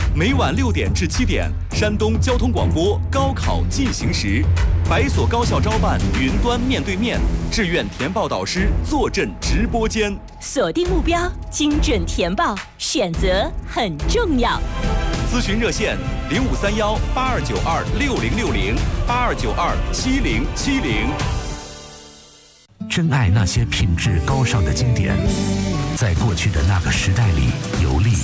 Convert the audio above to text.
每晚6点至7点，山东交通广播高考进行时，百所高校招办云端面对面，志愿填报导师坐镇直播间。 锁定目标，精准填报，选择很重要。 咨询热线：0531-8292-6060，8292-7070。 珍爱那些品质高尚的经典，在过去的那个时代里游历。